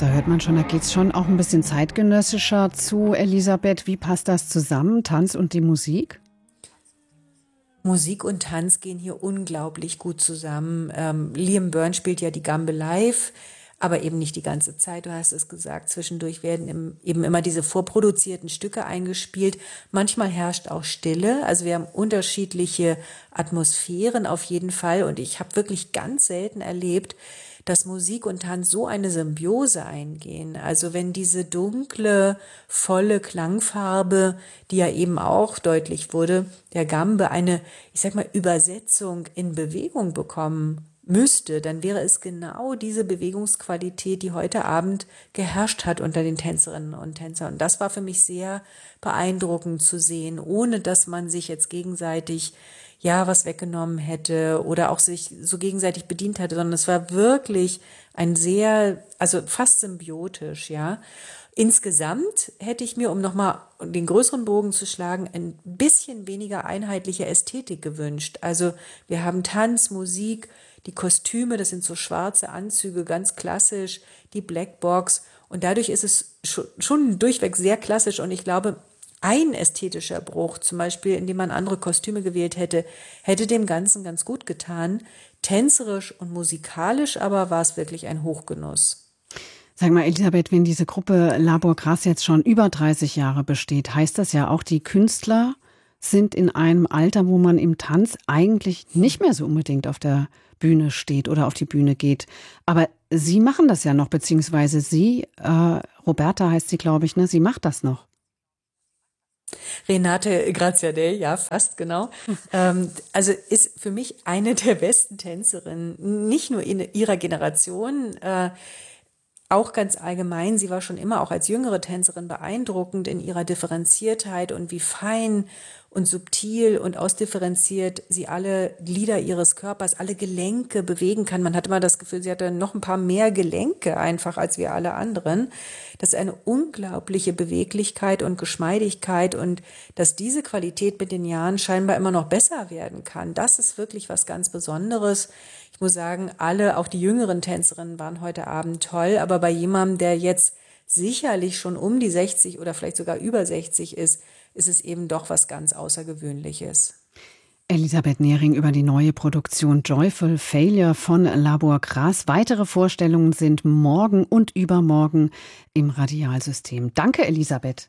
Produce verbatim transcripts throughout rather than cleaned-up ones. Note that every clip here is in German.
Da hört man schon, da geht es schon auch ein bisschen zeitgenössischer zu. Elisabeth, wie passt das zusammen, Tanz und die Musik? Musik und Tanz gehen hier unglaublich gut zusammen. Ähm, Liam Byrne spielt ja die Gambe live, aber eben nicht die ganze Zeit. Du hast es gesagt, zwischendurch werden im, eben immer diese vorproduzierten Stücke eingespielt. Manchmal herrscht auch Stille. Also wir haben unterschiedliche Atmosphären auf jeden Fall. Und ich habe wirklich ganz selten erlebt, dass Musik und Tanz so eine Symbiose eingehen. Also wenn diese dunkle, volle Klangfarbe, die ja eben auch deutlich wurde, der Gambe eine, ich sag mal, Übersetzung in Bewegung bekommen müsste, dann wäre es genau diese Bewegungsqualität, die heute Abend geherrscht hat unter den Tänzerinnen und Tänzern. Und das war für mich sehr beeindruckend zu sehen, ohne dass man sich jetzt gegenseitig ja was weggenommen hätte oder auch sich so gegenseitig bedient hätte, sondern es war wirklich ein sehr, also fast symbiotisch, ja. Insgesamt hätte ich mir, um nochmal den größeren Bogen zu schlagen, ein bisschen weniger einheitliche Ästhetik gewünscht. Also wir haben Tanz, Musik, die Kostüme, das sind so schwarze Anzüge, ganz klassisch, die Blackbox. Und dadurch ist es schon durchweg sehr klassisch. Und ich glaube, ein ästhetischer Bruch, zum Beispiel, indem man andere Kostüme gewählt hätte, hätte dem Ganzen ganz gut getan. Tänzerisch und musikalisch aber war es wirklich ein Hochgenuss. Sag mal, Elisabeth, wenn diese Gruppe Labor Cras jetzt schon über dreißig Jahre besteht, heißt das ja auch, die Künstler sind in einem Alter, wo man im Tanz eigentlich nicht mehr so unbedingt auf der Bühne steht oder auf die Bühne geht. Aber Sie machen das ja noch, beziehungsweise Sie, äh, Roberta heißt sie, glaube ich, ne? Sie macht das noch. Renate Graziadei, ja, fast genau. ähm, also ist für mich eine der besten Tänzerinnen, nicht nur in ihrer Generation, äh, auch ganz allgemein. Sie war schon immer auch als jüngere Tänzerin beeindruckend in ihrer Differenziertheit und wie fein und subtil und ausdifferenziert sie alle Glieder ihres Körpers, alle Gelenke bewegen kann. Man hatte mal das Gefühl, sie hatte noch ein paar mehr Gelenke einfach als wir alle anderen. Das ist eine unglaubliche Beweglichkeit und Geschmeidigkeit und dass diese Qualität mit den Jahren scheinbar immer noch besser werden kann. Das ist wirklich was ganz Besonderes. Ich muss sagen, alle, auch die jüngeren Tänzerinnen waren heute Abend toll, aber bei jemandem, der jetzt sicherlich schon um die sechzig oder vielleicht sogar über sechzig ist, ist es eben doch was ganz Außergewöhnliches. Elisabeth Nehring über die neue Produktion Joyful Failure von Labor Cras. Weitere Vorstellungen sind morgen und übermorgen im Radialsystem. Danke, Elisabeth.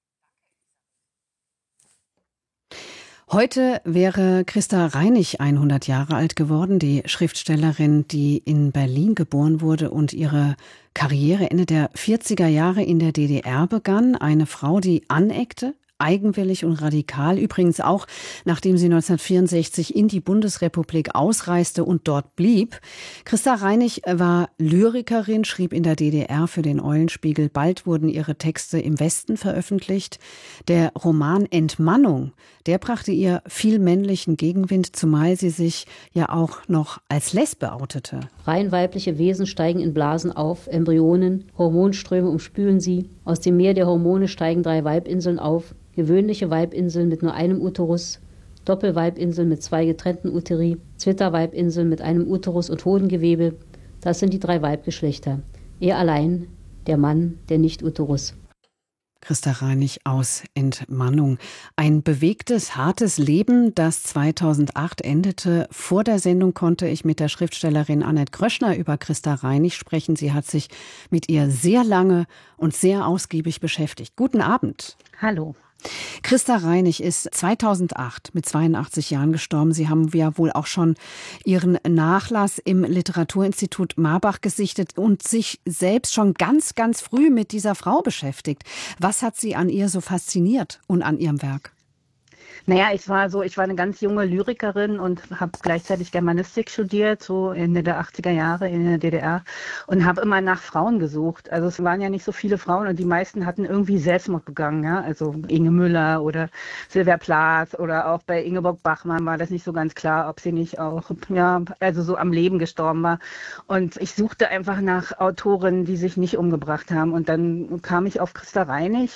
Heute wäre Christa Reinig hundert Jahre alt geworden, die Schriftstellerin, die in Berlin geboren wurde und ihre Karriere Ende der vierziger Jahre in der D D R begann. Eine Frau, die aneckte, eigenwillig und radikal, übrigens auch nachdem sie neunzehnhundertvierundsechzig in die Bundesrepublik ausreiste und dort blieb. Christa Reinig war Lyrikerin, schrieb in der D D R für den Eulenspiegel. Bald wurden ihre Texte im Westen veröffentlicht. Der Roman Entmannung, der brachte ihr viel männlichen Gegenwind, zumal sie sich ja auch noch als Lesbe outete. Rein weibliche Wesen steigen in Blasen auf, Embryonen, Hormonströme umspülen sie. Aus dem Meer der Hormone steigen drei Weibinseln auf, gewöhnliche Weibinseln mit nur einem Uterus, Doppelweibinseln mit zwei getrennten Uteri, Zwitterweibinseln mit einem Uterus und Hodengewebe. Das sind die drei Weibgeschlechter. Er allein, der Mann, der Nicht-Uterus. Christa Reinig aus Entmannung. Ein bewegtes, hartes Leben, das zweitausendacht endete. Vor der Sendung konnte ich mit der Schriftstellerin Annette Kröschner über Christa Reinig sprechen. Sie hat sich mit ihr sehr lange und sehr ausgiebig beschäftigt. Guten Abend. Hallo. Christa Reinig ist zweitausendacht mit zweiundachtzig Jahren gestorben. Sie haben ja wohl auch schon ihren Nachlass im Literaturinstitut Marbach gesichtet und sich selbst schon ganz, ganz früh mit dieser Frau beschäftigt. Was hat Sie an ihr so fasziniert und an ihrem Werk? Naja, ich war so, ich war eine ganz junge Lyrikerin und habe gleichzeitig Germanistik studiert, so Ende der achtziger Jahre in der D D R und habe immer nach Frauen gesucht. Also es waren ja nicht so viele Frauen und die meisten hatten irgendwie Selbstmord begangen, ja. Also Inge Müller oder Sylvia Plath oder auch bei Ingeborg Bachmann war das nicht so ganz klar, ob sie nicht auch, ja, also so am Leben gestorben war. Und ich suchte einfach nach Autorinnen, die sich nicht umgebracht haben. Und dann kam ich auf Christa Reinig.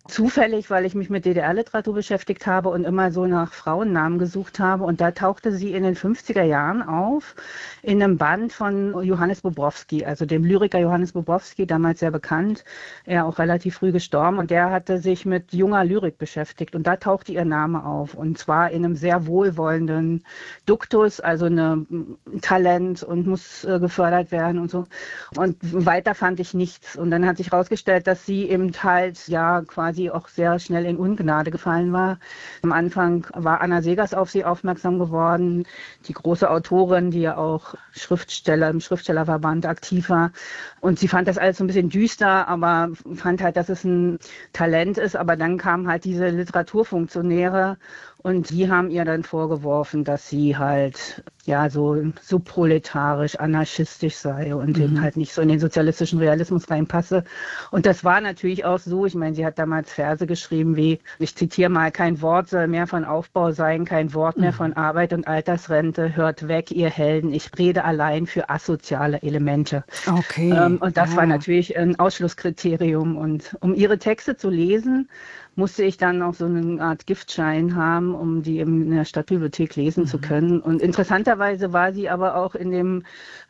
Zufällig, weil ich mich mit D D R-Literatur beschäftigt habe und immer so nach Frauennamen gesucht habe. Und da tauchte sie in den fünfziger Jahren auf, in einem Band von Johannes Bobrowski, also dem Lyriker Johannes Bobrowski, damals sehr bekannt, er auch relativ früh gestorben. Und der hatte sich mit junger Lyrik beschäftigt. Und da tauchte ihr Name auf. Und zwar in einem sehr wohlwollenden Duktus, also ein Talent und muss äh, gefördert werden und so. Und weiter fand ich nichts. Und dann hat sich herausgestellt, dass sie eben halt, ja, quasi die auch sehr schnell in Ungnade gefallen war. Am Anfang war Anna Segers auf sie aufmerksam geworden, die große Autorin, die ja auch Schriftsteller im Schriftstellerverband aktiv war. Und sie fand das alles so ein bisschen düster, aber fand halt, dass es ein Talent ist. Aber dann kamen halt diese Literaturfunktionäre und die haben ihr dann vorgeworfen, dass sie halt ja so, so proletarisch, anarchistisch sei und mhm. eben halt nicht so in den sozialistischen Realismus reinpasse. Und das war natürlich auch so. Ich meine, sie hat damals Verse geschrieben wie, ich zitiere mal, kein Wort soll mehr von Aufbau sein, kein Wort mehr mhm. von Arbeit und Altersrente. Hört weg, ihr Helden, ich rede allein für asoziale Elemente. Okay. Ähm, und das ja. war natürlich ein Ausschlusskriterium. Und um ihre Texte zu lesen, musste ich dann auch so eine Art Giftschein haben, um die in der Stadtbibliothek lesen mhm. zu können. Und interessanterweise war sie aber auch in dem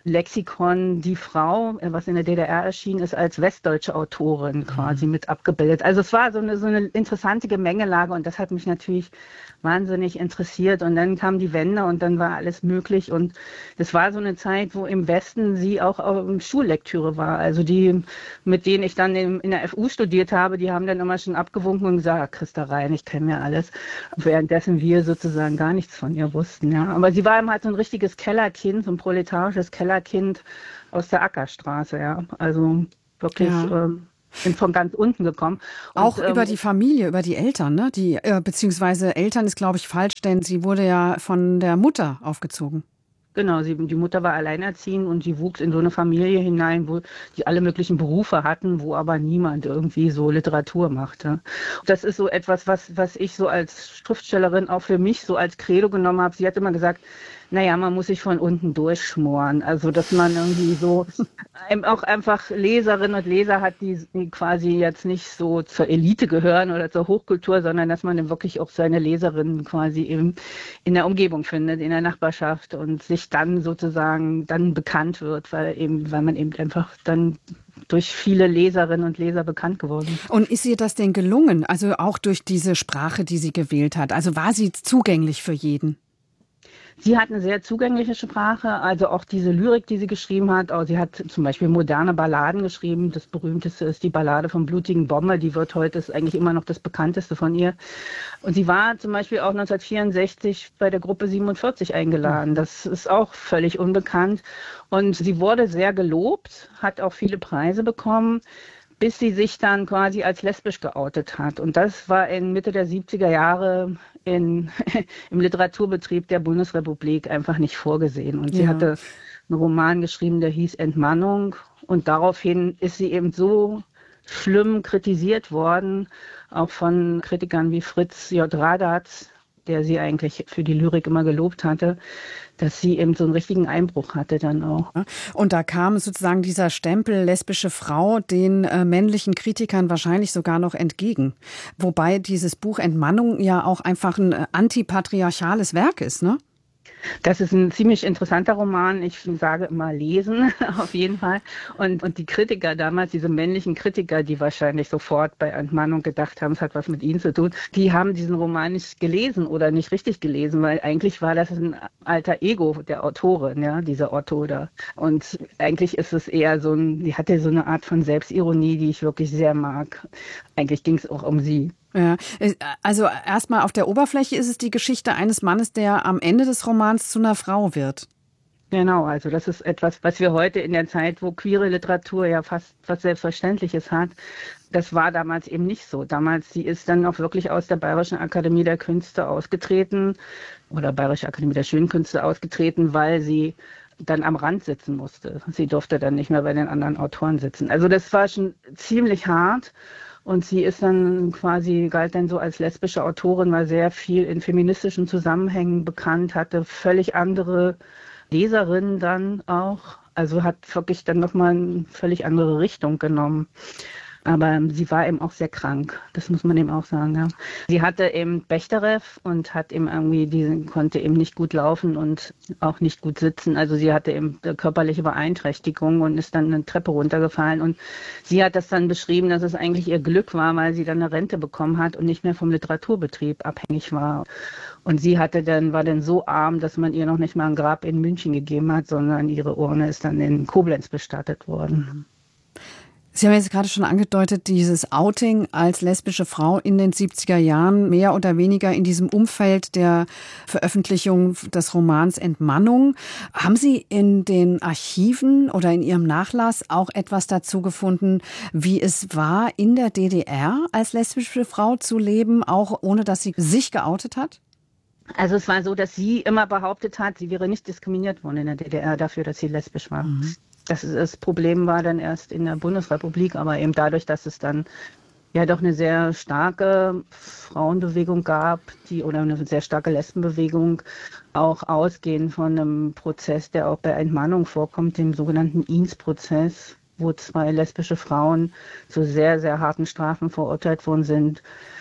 Lexikon Die Frau, was in der D D R erschienen ist, als westdeutsche Autorin quasi mhm. mit abgebildet. Also es war so eine, so eine interessante Gemengelage und das hat mich natürlich wahnsinnig interessiert. Und dann kam die Wende und dann war alles möglich. Und es war so eine Zeit, wo im Westen sie auch auf Schullektüre war. Also die, mit denen ich dann in, in der F U studiert habe, die haben dann immer schon abgewunken und gesagt, Christa Rein, ich kenne ja alles. Währenddessen wir sozusagen gar nichts von ihr wussten. Ja. Aber sie war eben halt so ein richtiges Kellerkind, so ein proletarisches Kellerkind aus der Ackerstraße. Ja. Also wirklich... Ja. Ähm, bin von ganz unten gekommen. Und, auch ähm, über die Familie, über die Eltern, ne? Die, äh, beziehungsweise Eltern ist, glaube ich, falsch, denn sie wurde ja von der Mutter aufgezogen. Genau, sie, die Mutter war alleinerziehend und sie wuchs in so eine Familie hinein, wo die alle möglichen Berufe hatten, wo aber niemand irgendwie so Literatur machte. Das ist so etwas, was, was ich so als Schriftstellerin auch für mich so als Credo genommen habe. Sie hat immer gesagt, naja, man muss sich von unten durchschmoren. Also, dass man irgendwie so auch einfach Leserinnen und Leser hat, die, die quasi jetzt nicht so zur Elite gehören oder zur Hochkultur, sondern dass man dann wirklich auch seine Leserinnen quasi eben in der Umgebung findet, in der Nachbarschaft und sich dann sozusagen dann bekannt wird, weil eben, weil man eben einfach dann durch viele Leserinnen und Leser bekannt geworden ist. Und ist ihr das denn gelungen? Also auch durch diese Sprache, die sie gewählt hat? Also war sie zugänglich für jeden? Sie hat eine sehr zugängliche Sprache, also auch diese Lyrik, die sie geschrieben hat. Auch sie hat zum Beispiel moderne Balladen geschrieben. Das berühmteste ist die Ballade vom blutigen Bomber. Die wird heute, ist eigentlich immer noch das bekannteste von ihr. Und sie war zum Beispiel auch neunzehnhundertvierundsechzig bei der Gruppe siebenundvierzig eingeladen. Das ist auch völlig unbekannt. Und sie wurde sehr gelobt, hat auch viele Preise bekommen, bis sie sich dann quasi als lesbisch geoutet hat. Und das war in Mitte der siebziger Jahre in, im Literaturbetrieb der Bundesrepublik einfach nicht vorgesehen. Und sie ja. hatte einen Roman geschrieben, der hieß Entmannung. Und daraufhin ist sie eben so schlimm kritisiert worden, auch von Kritikern wie Fritz J. Radatz, der sie eigentlich für die Lyrik immer gelobt hatte, dass sie eben so einen richtigen Einbruch hatte dann auch. Und da kam sozusagen dieser Stempel lesbische Frau den äh, männlichen Kritikern wahrscheinlich sogar noch entgegen. Wobei dieses Buch Entmannung ja auch einfach ein äh, antipatriarchales Werk ist, ne? Das ist ein ziemlich interessanter Roman. Ich sage immer lesen, auf jeden Fall. Und, und die Kritiker damals, diese männlichen Kritiker, die wahrscheinlich sofort bei Entmannung gedacht haben, es hat was mit ihnen zu tun, die haben diesen Roman nicht gelesen oder nicht richtig gelesen, weil eigentlich war das ein alter Ego der Autorin, ja, dieser Otto da. Und eigentlich ist es eher so ein, die hatte so eine Art von Selbstironie, die ich wirklich sehr mag. Eigentlich ging es auch um sie. Ja, also erstmal auf der Oberfläche ist es die Geschichte eines Mannes, der am Ende des Romans zu einer Frau wird. Genau, also das ist etwas, was wir heute in der Zeit, wo queere Literatur ja fast was Selbstverständliches hat, das war damals eben nicht so. Damals, sie ist dann auch wirklich aus der Bayerischen Akademie der Künste ausgetreten oder Bayerische Akademie der Schönen Künste ausgetreten, weil sie dann am Rand sitzen musste. Sie durfte dann nicht mehr bei den anderen Autoren sitzen. Also das war schon ziemlich hart. Und sie ist dann quasi, galt dann so als lesbische Autorin, war sehr viel in feministischen Zusammenhängen bekannt, hatte völlig andere Leserinnen dann auch. Also hat wirklich dann nochmal eine völlig andere Richtung genommen. Aber sie war eben auch sehr krank, das muss man eben auch sagen. Ja. Sie hatte eben Bechterew und hat eben irgendwie, die konnte eben nicht gut laufen und auch nicht gut sitzen. Also sie hatte eben körperliche Beeinträchtigung und ist dann eine Treppe runtergefallen. Und sie hat das dann beschrieben, dass es eigentlich ihr Glück war, weil sie dann eine Rente bekommen hat und nicht mehr vom Literaturbetrieb abhängig war. Und sie hatte dann, war dann so arm, dass man ihr noch nicht mal ein Grab in München gegeben hat, sondern ihre Urne ist dann in Koblenz bestattet worden. Sie haben jetzt gerade schon angedeutet, dieses Outing als lesbische Frau in den siebziger Jahren, mehr oder weniger in diesem Umfeld der Veröffentlichung des Romans Entmannung. Haben Sie in den Archiven oder in Ihrem Nachlass auch etwas dazu gefunden, wie es war, in der D D R als lesbische Frau zu leben, auch ohne dass sie sich geoutet hat? Also es war so, dass sie immer behauptet hat, sie wäre nicht diskriminiert worden in der D D R dafür, dass sie lesbisch war. Mhm. Das, das Problem war dann erst in der Bundesrepublik, aber eben dadurch, dass es dann ja doch eine sehr starke Frauenbewegung gab, die oder eine sehr starke Lesbenbewegung, auch ausgehend von einem Prozess, der auch bei Entmannung vorkommt, dem sogenannten Eanes-Prozess, wo zwei lesbische Frauen zu sehr, sehr harten Strafen verurteilt worden sind,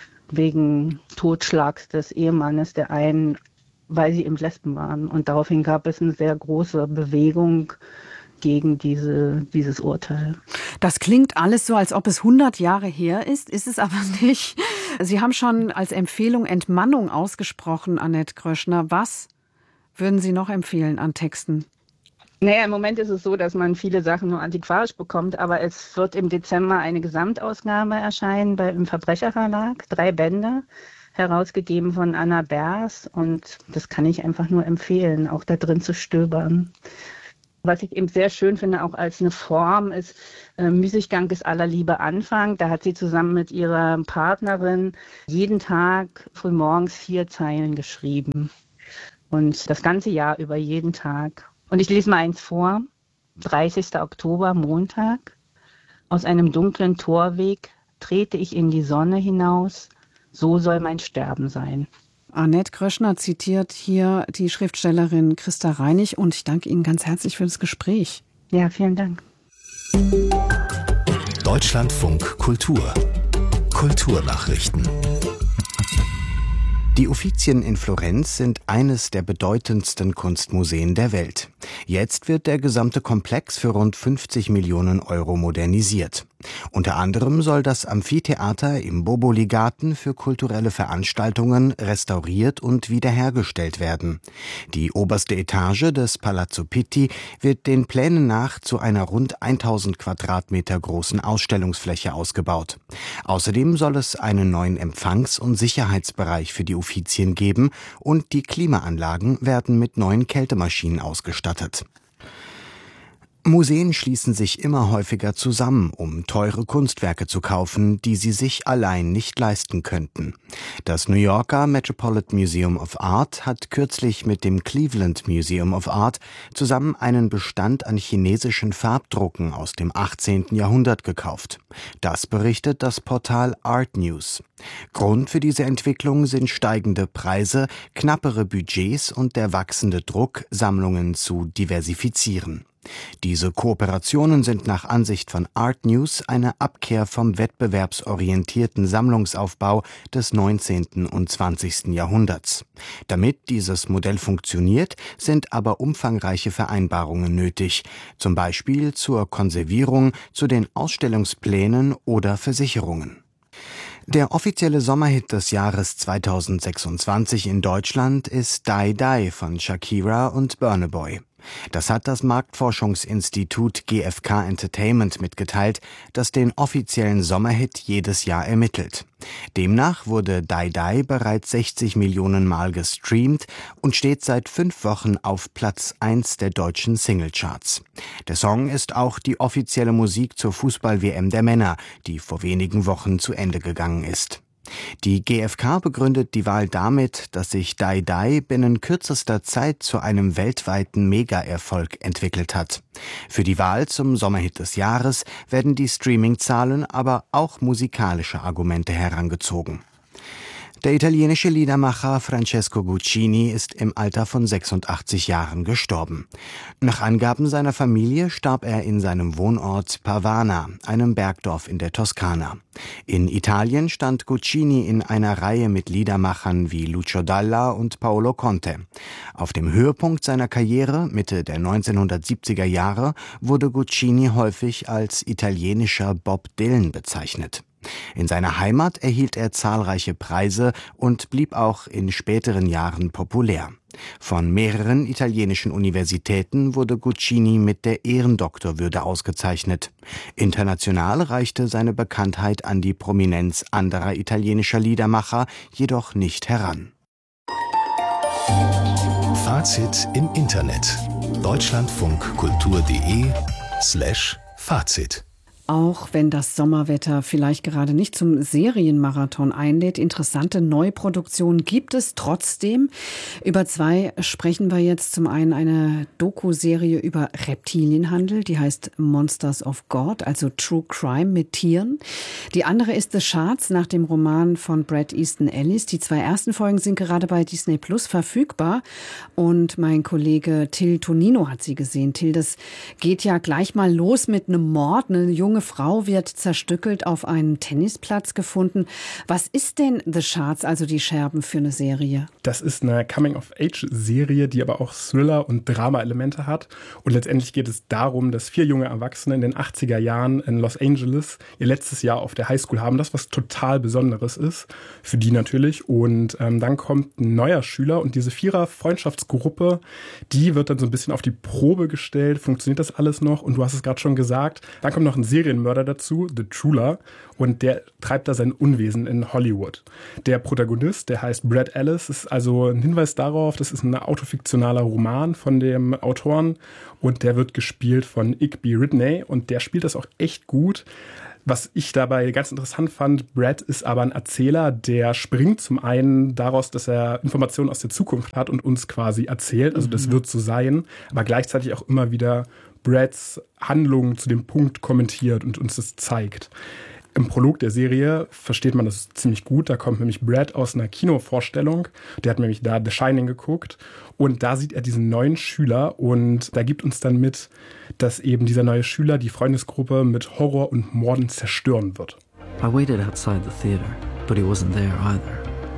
wegen Totschlags des Ehemannes der einen, weil sie eben Lesben waren. Und daraufhin gab es eine sehr große Bewegung gegen diese, dieses Urteil. Das klingt alles so, als ob es hundert Jahre her ist, ist es aber nicht. Sie haben schon als Empfehlung Entmannung ausgesprochen, Annette Gröschner. Was würden Sie noch empfehlen an Texten? Naja, im Moment ist es so, dass man viele Sachen nur antiquarisch bekommt, aber es wird im Dezember eine Gesamtausgabe erscheinen beim Verbrecherverlag, drei Bände, herausgegeben von Anna Bers, und das kann ich einfach nur empfehlen, auch da drin zu stöbern. Was ich eben sehr schön finde, auch als eine Form, ist äh, Müßiggang ist aller Liebe Anfang. Da hat sie zusammen mit ihrer Partnerin jeden Tag frühmorgens vier Zeilen geschrieben. Und das ganze Jahr über jeden Tag. Und ich lese mal eins vor. dreißigster Oktober, Montag. Aus einem dunklen Torweg trete ich in die Sonne hinaus. So soll mein Sterben sein. Annette Gröschner zitiert hier die Schriftstellerin Christa Reinig, und ich danke Ihnen ganz herzlich für das Gespräch. Ja, vielen Dank. Deutschlandfunk Kultur. Kulturnachrichten. Die Uffizien in Florenz sind eines der bedeutendsten Kunstmuseen der Welt. Jetzt wird der gesamte Komplex für rund fünfzig Millionen Euro modernisiert. Unter anderem soll das Amphitheater im Boboli-Garten für kulturelle Veranstaltungen restauriert und wiederhergestellt werden. Die oberste Etage des Palazzo Pitti wird den Plänen nach zu einer rund tausend Quadratmeter großen Ausstellungsfläche ausgebaut. Außerdem soll es einen neuen Empfangs- und Sicherheitsbereich für die Uffizien geben, und die Klimaanlagen werden mit neuen Kältemaschinen ausgestattet. Museen schließen sich immer häufiger zusammen, um teure Kunstwerke zu kaufen, die sie sich allein nicht leisten könnten. Das New Yorker Metropolitan Museum of Art hat kürzlich mit dem Cleveland Museum of Art zusammen einen Bestand an chinesischen Farbdrucken aus dem achtzehnten Jahrhundert gekauft. Das berichtet das Portal Art News. Grund für diese Entwicklung sind steigende Preise, knappere Budgets und der wachsende Druck, Sammlungen zu diversifizieren. Diese Kooperationen sind nach Ansicht von Art News eine Abkehr vom wettbewerbsorientierten Sammlungsaufbau des neunzehnten und zwanzigsten Jahrhunderts. Damit dieses Modell funktioniert, sind aber umfangreiche Vereinbarungen nötig, zum Beispiel zur Konservierung, zu den Ausstellungsplänen oder Versicherungen. Der offizielle Sommerhit des Jahres zweitausendsechsundzwanzig in Deutschland ist Die Die von Shakira und Burna Boy. Das hat das Marktforschungsinstitut G F K Entertainment mitgeteilt, das den offiziellen Sommerhit jedes Jahr ermittelt. Demnach wurde Die Die bereits sechzig Millionen Mal gestreamt und steht seit fünf Wochen auf Platz eins der deutschen Singlecharts. Der Song ist auch die offizielle Musik zur Fußball-W M der Männer, die vor wenigen Wochen zu Ende gegangen ist. Die G F K begründet die Wahl damit, dass sich Die Die binnen kürzester Zeit zu einem weltweiten Mega-Erfolg entwickelt hat. Für die Wahl zum Sommerhit des Jahres werden die Streaming-Zahlen, aber auch musikalische Argumente herangezogen. Der italienische Liedermacher Francesco Guccini ist im Alter von sechsundachtzig Jahren gestorben. Nach Angaben seiner Familie starb er in seinem Wohnort Pavana, einem Bergdorf in der Toskana. In Italien stand Guccini in einer Reihe mit Liedermachern wie Lucio Dalla und Paolo Conte. Auf dem Höhepunkt seiner Karriere, Mitte der neunzehnhundertsiebziger Jahre, wurde Guccini häufig als italienischer Bob Dylan bezeichnet. In seiner Heimat erhielt er zahlreiche Preise und blieb auch in späteren Jahren populär. Von mehreren italienischen Universitäten wurde Guccini mit der Ehrendoktorwürde ausgezeichnet. International reichte seine Bekanntheit an die Prominenz anderer italienischer Liedermacher jedoch nicht heran. Fazit im Internet. deutschlandfunkkultur.de slash Fazit. Auch wenn das Sommerwetter vielleicht gerade nicht zum Serienmarathon einlädt, interessante Neuproduktionen gibt es trotzdem. Über zwei sprechen wir jetzt. Zum einen eine Doku-Serie über Reptilienhandel, die heißt Monsters of God, also True Crime mit Tieren. Die andere ist The Shards nach dem Roman von Bret Easton Ellis. Die zwei ersten Folgen sind gerade bei Disney Plus verfügbar und mein Kollege Till Tonino hat sie gesehen. Till, das geht ja gleich mal los mit einem Mord. Eine junge Frau wird zerstückelt auf einem Tennisplatz gefunden. Was ist denn The Shards, also die Scherben, für eine Serie? Das ist eine Coming-of-Age-Serie, die aber auch Thriller- und Drama-Elemente hat. Und letztendlich geht es darum, dass vier junge Erwachsene in den achtziger Jahren in Los Angeles ihr letztes Jahr auf der Highschool haben. Das, was total Besonderes ist, für die natürlich. Und ähm, dann kommt ein neuer Schüler und diese Vierer-Freundschaftsgruppe, die wird dann so ein bisschen auf die Probe gestellt. Funktioniert das alles noch? Und du hast es gerade schon gesagt. Dann kommt noch ein Serienmörder dazu, The Truler, und der treibt da sein Unwesen in Hollywood. Der Protagonist, der heißt Brad Ellis, ist also ein Hinweis darauf, das ist ein autofiktionaler Roman von dem Autoren und der wird gespielt von Igby Ridney und der spielt das auch echt gut. Was ich dabei ganz interessant fand, Brad ist aber ein Erzähler, der springt zum einen daraus, dass er Informationen aus der Zukunft hat und uns quasi erzählt, also das wird so sein, aber gleichzeitig auch immer wieder Brads Handlungen zu dem Punkt kommentiert und uns das zeigt. Im Prolog der Serie versteht man das ziemlich gut. Da kommt nämlich Brad aus einer Kinovorstellung. Der hat nämlich da The Shining geguckt. Und da sieht er diesen neuen Schüler. Und da gibt uns dann mit, dass eben dieser neue Schüler die Freundesgruppe mit Horror und Morden zerstören wird. I waited outside the theater, but he wasn't there either.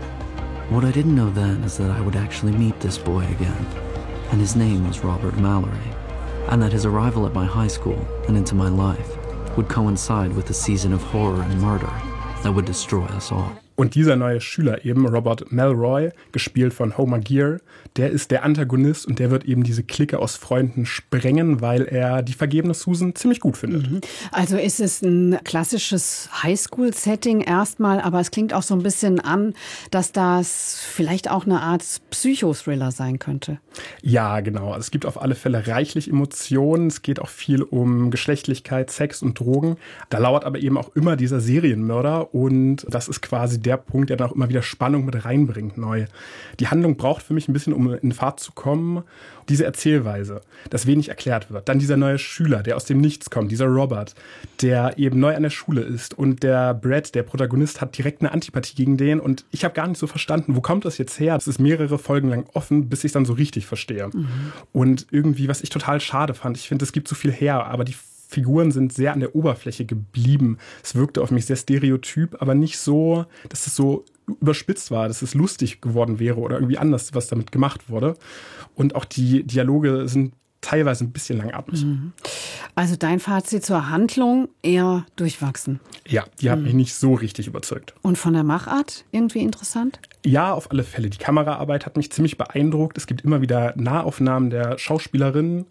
What I didn't know then is that I would actually meet this boy again. And his name was Robert Mallory. And that his arrival at my high school and into my life would coincide with a season of horror and murder that would destroy us all. Und dieser neue Schüler eben, Robert Melroy, gespielt von Homer Gear, der ist der Antagonist und der wird eben diese Clique aus Freunden sprengen, weil er die vergebene Susan ziemlich gut findet. Mhm. Also ist es ein klassisches Highschool-Setting erstmal, aber es klingt auch so ein bisschen an, dass das vielleicht auch eine Art Psychothriller sein könnte. Ja, genau. Also es gibt auf alle Fälle reichlich Emotionen. Es geht auch viel um Geschlechtlichkeit, Sex und Drogen. Da lauert aber eben auch immer dieser Serienmörder und das ist quasi der Punkt, der dann auch immer wieder Spannung mit reinbringt, neu. Die Handlung braucht für mich ein bisschen, um in Fahrt zu kommen, diese Erzählweise, dass wenig erklärt wird. Dann dieser neue Schüler, der aus dem Nichts kommt, dieser Robert, der eben neu an der Schule ist. Und der Brad, der Protagonist, hat direkt eine Antipathie gegen den. Und ich habe gar nicht so verstanden, wo kommt das jetzt her? Das ist mehrere Folgen lang offen, bis ich es dann so richtig verstehe. Mhm. Und irgendwie, was ich total schade fand, ich finde, es gibt so viel her, aber die Figuren sind sehr an der Oberfläche geblieben. Es wirkte auf mich sehr stereotyp, aber nicht so, dass es so überspitzt war, dass es lustig geworden wäre oder irgendwie anders, was damit gemacht wurde. Und auch die Dialoge sind teilweise ein bisschen langatmig. Also dein Fazit zur Handlung eher durchwachsen? Ja, die hat mhm. mich nicht so richtig überzeugt. Und von der Machart irgendwie interessant? Ja, auf alle Fälle. Die Kameraarbeit hat mich ziemlich beeindruckt. Es gibt immer wieder Nahaufnahmen der Schauspielerinnen,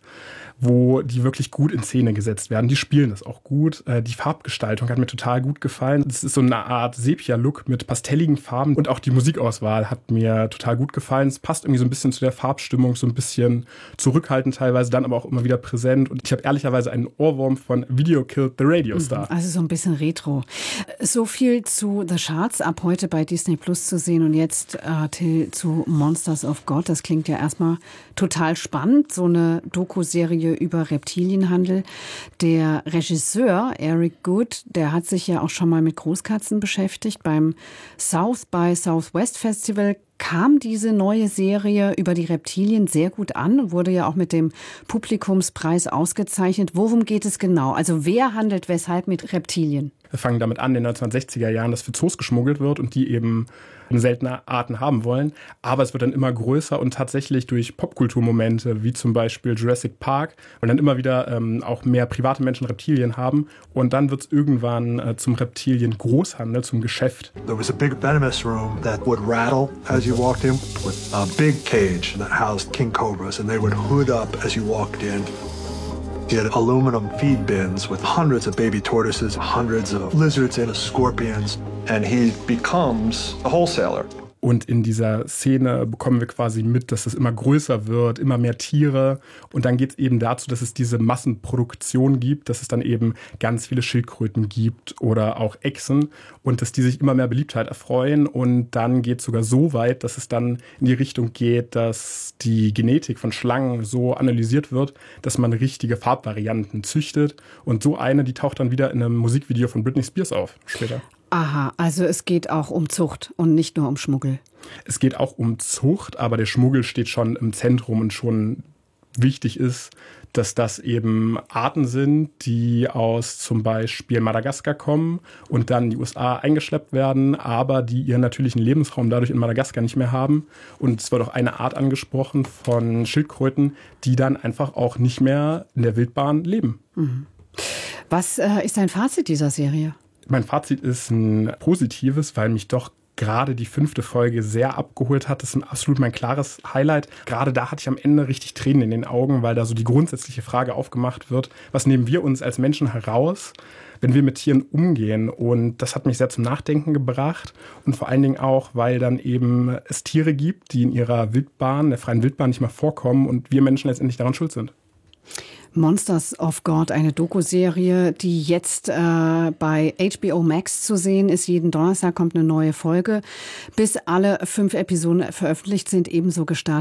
wo die wirklich gut in Szene gesetzt werden. Die spielen das auch gut. Die Farbgestaltung hat mir total gut gefallen. Es ist so eine Art Sepia-Look mit pastelligen Farben und auch die Musikauswahl hat mir total gut gefallen. Es passt irgendwie so ein bisschen zu der Farbstimmung, so ein bisschen zurückhaltend teilweise, dann aber auch immer wieder präsent. Und ich habe ehrlicherweise einen Ohrwurm von Video Killed the Radio Star. Also so ein bisschen Retro. So viel zu The Shards, ab heute bei Disney Plus zu sehen. Und jetzt jetzt, äh, Till, zu Monsters of God. Das klingt ja erstmal total spannend, so eine Doku-Serie über Reptilienhandel. Der Regisseur Eric Goode, der hat sich ja auch schon mal mit Großkatzen beschäftigt. Beim South by Southwest Festival kam diese neue Serie über die Reptilien sehr gut an und wurde ja auch mit dem Publikumspreis ausgezeichnet. Worum geht es genau? Also wer handelt weshalb mit Reptilien? Wir fangen damit an, in den neunzehnhundertsechziger Jahren, dass für Zoos geschmuggelt wird und die eben seltene Arten haben wollen. Aber es wird dann immer größer und tatsächlich durch Popkulturmomente, wie zum Beispiel Jurassic Park, weil dann immer wieder ähm, auch mehr private Menschen Reptilien haben. Und dann wird es irgendwann äh, zum Reptilien-Großhandel, zum Geschäft. There was a big venomous room that would rattle as you walked in, with a big cage that housed king cobras, and they would hood up as you walked in. He had aluminum feed bins with hundreds of baby tortoises, hundreds of lizards and scorpions, and he becomes a wholesaler. Und in dieser Szene bekommen wir quasi mit, dass es immer größer wird, immer mehr Tiere. Und dann geht es eben dazu, dass es diese Massenproduktion gibt, dass es dann eben ganz viele Schildkröten gibt oder auch Echsen und dass die sich immer mehr Beliebtheit erfreuen. Und dann geht es sogar so weit, dass es dann in die Richtung geht, dass die Genetik von Schlangen so analysiert wird, dass man richtige Farbvarianten züchtet. Und so eine, die taucht dann wieder in einem Musikvideo von Britney Spears auf später. Aha, also es geht auch um Zucht und nicht nur um Schmuggel. Es geht auch um Zucht, aber der Schmuggel steht schon im Zentrum und schon wichtig ist, dass das eben Arten sind, die aus zum Beispiel Madagaskar kommen und dann in die U S A eingeschleppt werden, aber die ihren natürlichen Lebensraum dadurch in Madagaskar nicht mehr haben. Und es wird auch eine Art angesprochen von Schildkröten, die dann einfach auch nicht mehr in der Wildbahn leben. Mhm. Was äh, ist dein Fazit dieser Serie? Mein Fazit ist ein positives, weil mich doch gerade die fünfte Folge sehr abgeholt hat. Das ist absolut mein klares Highlight. Gerade da hatte ich am Ende richtig Tränen in den Augen, weil da so die grundsätzliche Frage aufgemacht wird, was nehmen wir uns als Menschen heraus, wenn wir mit Tieren umgehen? Und das hat mich sehr zum Nachdenken gebracht. Und vor allen Dingen auch, weil dann eben es Tiere gibt, die in ihrer Wildbahn, der freien Wildbahn nicht mehr vorkommen und wir Menschen letztendlich daran schuld sind. Monsters of God, eine Doku-Serie, die jetzt äh, bei H B O Max zu sehen ist. Jeden Donnerstag kommt eine neue Folge. Bis alle fünf Episoden veröffentlicht sind, ebenso gestartet